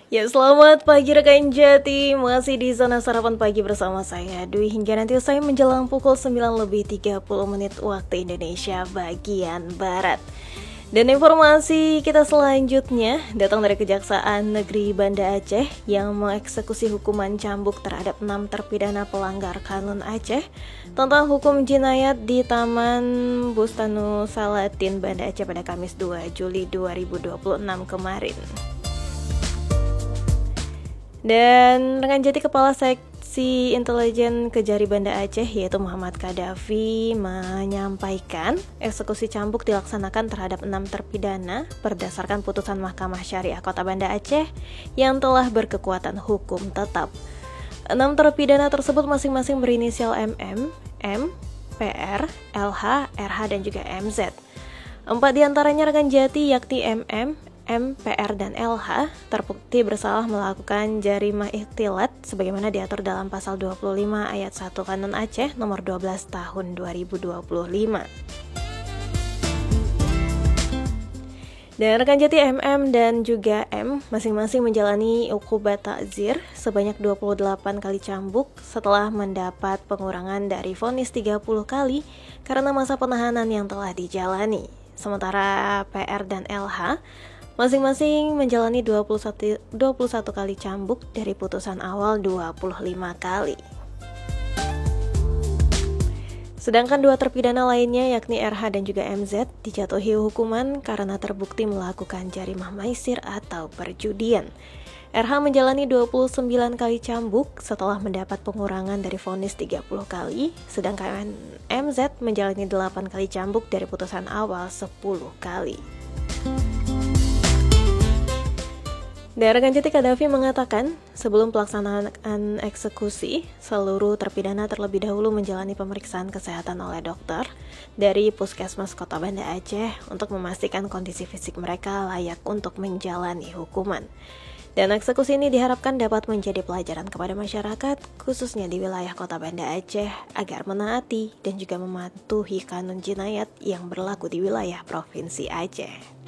Ya, selamat pagi rekan Jati. Masih di zona sarapan pagi bersama saya Dwi hingga nanti usai menjelang pukul 9:30 menit waktu Indonesia bagian Barat. Dan informasi kita selanjutnya datang dari Kejaksaan Negeri Banda Aceh yang mengeksekusi hukuman cambuk terhadap 6 terpidana pelanggar Kanun Aceh tentang hukum jinayat di Taman Bustanu Salatin Banda Aceh pada Kamis 2 Juli 2026 kemarin. Dan rekan Jati Kepala Seksi Intelijen Kejari Banda Aceh yaitu Muhammad Kadafi menyampaikan eksekusi cambuk dilaksanakan terhadap 6 terpidana berdasarkan putusan Mahkamah Syariah Kota Banda Aceh yang telah berkekuatan hukum tetap. 6 terpidana tersebut masing-masing berinisial MM, M, PR, LH, RH dan juga MZ. 4 diantaranya rekan Jati yakni MM, M, PR, dan LH terbukti bersalah melakukan jarimah ikhtilat sebagaimana diatur dalam pasal 25 ayat 1 Kanun Aceh nomor 12 tahun 2025. Dan rekan Jati MM dan juga M masing-masing menjalani ukubat takzir sebanyak 28 kali cambuk setelah mendapat pengurangan dari vonis 30 kali karena masa penahanan yang telah dijalani. Sementara PR dan LH masing-masing menjalani 21 kali cambuk dari putusan awal 25 kali. Sedangkan 2 terpidana lainnya yakni RH dan juga MZ dijatuhi hukuman karena terbukti melakukan jarimah maisir atau perjudian. RH menjalani 29 kali cambuk setelah mendapat pengurangan dari vonis 30 kali, sedangkan MZ menjalani 8 kali cambuk dari putusan awal 10 kali. Dan rekan Jati Kadafi mengatakan, sebelum pelaksanaan eksekusi, seluruh terpidana terlebih dahulu menjalani pemeriksaan kesehatan oleh dokter dari Puskesmas Kota Banda Aceh untuk memastikan kondisi fisik mereka layak untuk menjalani hukuman. Dan eksekusi ini diharapkan dapat menjadi pelajaran kepada masyarakat, khususnya di wilayah Kota Banda Aceh, agar menaati dan juga mematuhi kanun jinayat yang berlaku di wilayah Provinsi Aceh.